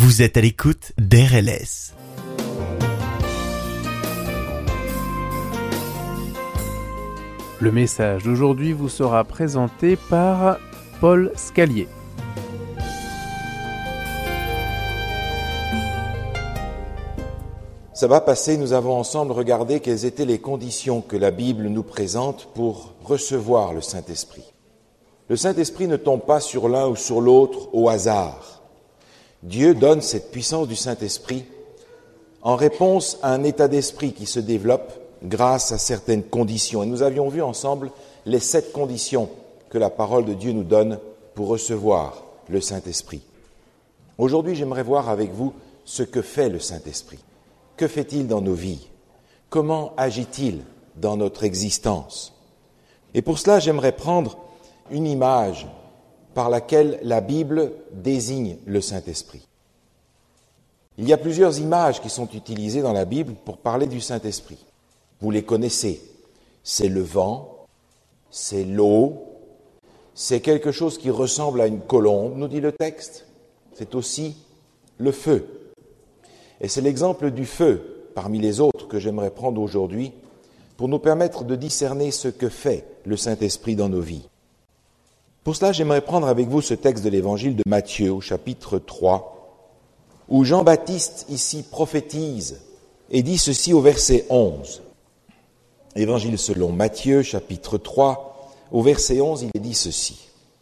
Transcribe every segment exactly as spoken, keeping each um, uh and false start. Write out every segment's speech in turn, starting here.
Vous êtes à l'écoute d'R L S. Le message d'aujourd'hui vous sera présenté par Paul Scalier. Ça va passer, nous avons ensemble regardé quelles étaient les conditions que la Bible nous présente pour recevoir le Saint-Esprit. Le Saint-Esprit ne tombe pas sur l'un ou sur l'autre au hasard. Dieu donne cette puissance du Saint-Esprit en réponse à un état d'esprit qui se développe grâce à certaines conditions. Et nous avions vu ensemble les sept conditions que la parole de Dieu nous donne pour recevoir le Saint-Esprit. Aujourd'hui, j'aimerais voir avec vous ce que fait le Saint-Esprit. Que fait-il dans nos vies? Comment agit-il dans notre existence? Et pour cela, j'aimerais prendre une image par laquelle la Bible désigne le Saint-Esprit. Il y a plusieurs images qui sont utilisées dans la Bible pour parler du Saint-Esprit. Vous les connaissez. C'est le vent, c'est l'eau, c'est quelque chose qui ressemble à une colombe, nous dit le texte. C'est aussi le feu. Et c'est l'exemple du feu, parmi les autres, que j'aimerais prendre aujourd'hui pour nous permettre de discerner ce que fait le Saint-Esprit dans nos vies. Pour cela, j'aimerais prendre avec vous ce texte de l'Évangile de Matthieu, au chapitre trois, où Jean-Baptiste ici prophétise et dit ceci au verset onze. Évangile selon Matthieu, chapitre trois, au verset onze, il est dit ceci.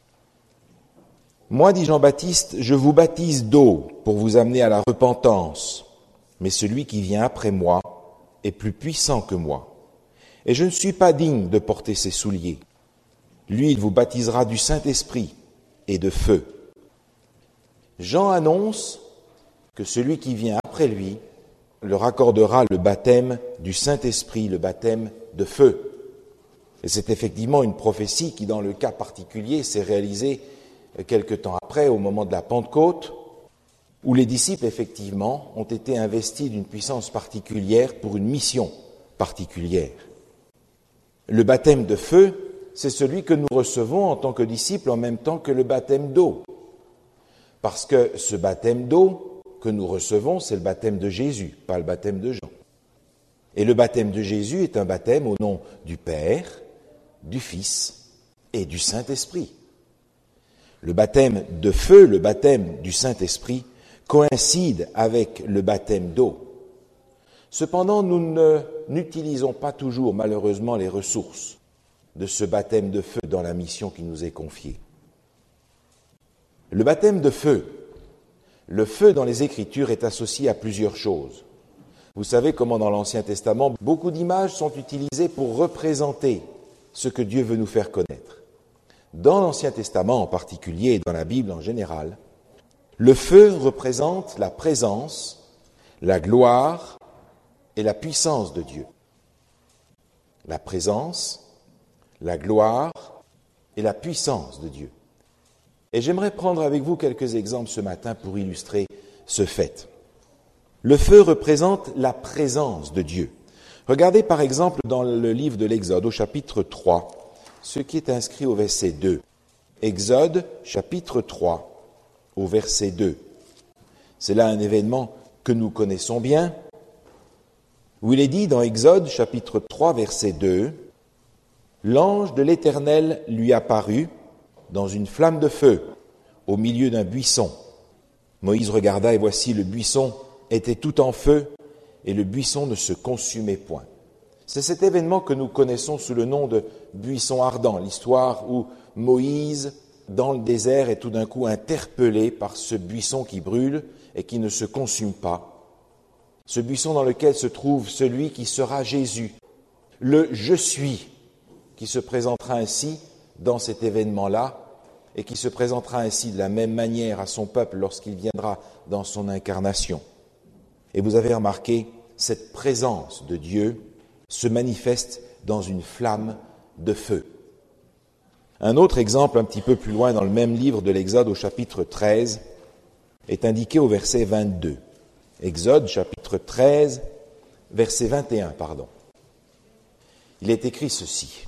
« Moi, dit Jean-Baptiste, je vous baptise d'eau pour vous amener à la repentance. Mais celui qui vient après moi est plus puissant que moi. Et je ne suis pas digne de porter ses souliers. Lui, il vous baptisera du Saint-Esprit et de feu. » Jean annonce que celui qui vient après lui leur accordera le baptême du Saint-Esprit, le baptême de feu. Et c'est effectivement une prophétie qui, dans le cas particulier, s'est réalisée quelque temps après, au moment de la Pentecôte, où les disciples, effectivement, ont été investis d'une puissance particulière pour une mission particulière. Le baptême de feu, c'est celui que nous recevons en tant que disciples en même temps que le baptême d'eau. Parce que ce baptême d'eau que nous recevons, c'est le baptême de Jésus, pas le baptême de Jean. Et le baptême de Jésus est un baptême au nom du Père, du Fils et du Saint-Esprit. Le baptême de feu, le baptême du Saint-Esprit, coïncide avec le baptême d'eau. Cependant, nous ne, n'utilisons pas toujours, malheureusement, les ressources de ce baptême de feu dans la mission qui nous est confiée. Le baptême de feu, le feu dans les Écritures est associé à plusieurs choses. Vous savez comment dans l'Ancien Testament, beaucoup d'images sont utilisées pour représenter ce que Dieu veut nous faire connaître. Dans l'Ancien Testament en particulier et dans la Bible en général, le feu représente la présence, la gloire et la puissance de Dieu. La présence, la gloire et la puissance de Dieu. Et j'aimerais prendre avec vous quelques exemples ce matin pour illustrer ce fait. Le feu représente la présence de Dieu. Regardez par exemple dans le livre de l'Exode, au chapitre trois, ce qui est inscrit au verset deux. Exode, chapitre trois. Au verset deux. C'est là un événement que nous connaissons bien, où il est dit dans Exode, chapitre trois, verset deux, « L'ange de l'Éternel lui apparut dans une flamme de feu, au milieu d'un buisson. Moïse regarda, et voici le buisson était tout en feu, et le buisson ne se consumait point. » C'est cet événement que nous connaissons sous le nom de buisson ardent, l'histoire où Moïse, dans le désert, est tout d'un coup interpellé par ce buisson qui brûle et qui ne se consume pas. Ce buisson dans lequel se trouve celui qui sera Jésus, le « Je suis », qui se présentera ainsi dans cet événement-là et qui se présentera ainsi de la même manière à son peuple lorsqu'il viendra dans son incarnation. Et vous avez remarqué, cette présence de Dieu se manifeste dans une flamme de feu. Un autre exemple, un petit peu plus loin dans le même livre de l'Exode, au chapitre treize, est indiqué au verset vingt-deux. Exode, chapitre treize, verset vingt et un, pardon. Il est écrit ceci.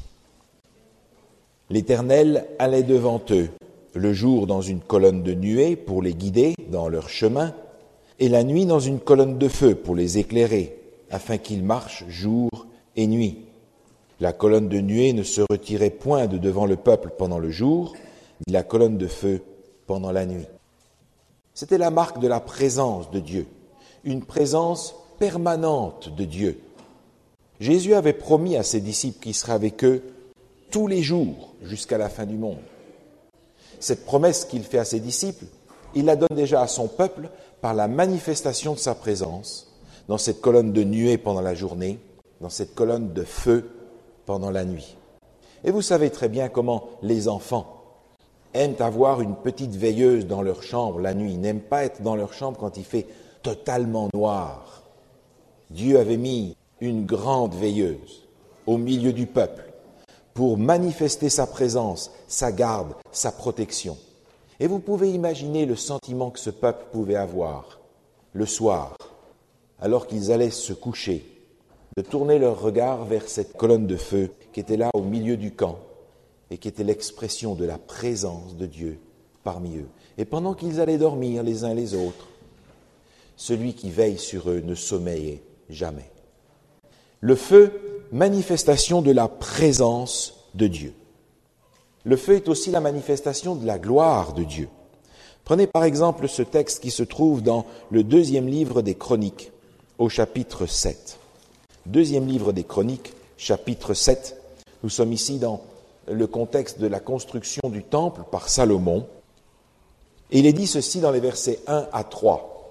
« L'Éternel allait devant eux, le jour dans une colonne de nuée pour les guider dans leur chemin, et la nuit dans une colonne de feu pour les éclairer, afin qu'ils marchent jour et nuit. La colonne de nuée ne se retirait point de devant le peuple pendant le jour, ni la colonne de feu pendant la nuit. C'était la marque de la présence de Dieu, une présence permanente de Dieu. Jésus avait promis à ses disciples qu'il serait avec eux tous les jours jusqu'à la fin du monde. Cette promesse qu'il fait à ses disciples, il la donne déjà à son peuple par la manifestation de sa présence dans cette colonne de nuée pendant la journée, dans cette colonne de feu pendant la nuit. Et vous savez très bien comment les enfants aiment avoir une petite veilleuse dans leur chambre la nuit. Ils n'aiment pas être dans leur chambre quand il fait totalement noir. Dieu avait mis une grande veilleuse au milieu du peuple pour manifester sa présence, sa garde, sa protection. Et vous pouvez imaginer le sentiment que ce peuple pouvait avoir le soir, alors qu'ils allaient se coucher, de tourner leur regard vers cette colonne de feu qui était là au milieu du camp et qui était l'expression de la présence de Dieu parmi eux. Et pendant qu'ils allaient dormir les uns les autres, celui qui veille sur eux ne sommeillait jamais. Le feu, manifestation de la présence de Dieu. Le feu est aussi la manifestation de la gloire de Dieu. Prenez par exemple ce texte qui se trouve dans le deuxième livre des Chroniques, au chapitre sept. Deuxième livre des Chroniques, chapitre sept. Nous sommes ici dans le contexte de la construction du temple par Salomon. Et il est dit ceci dans les versets un à trois.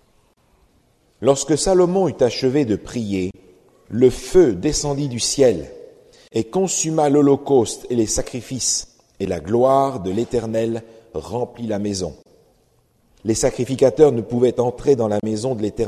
Lorsque Salomon eut achevé de prier, le feu descendit du ciel et consuma l'holocauste et les sacrifices, et la gloire de l'Éternel remplit la maison. Les sacrificateurs ne pouvaient entrer dans la maison de l'Éternel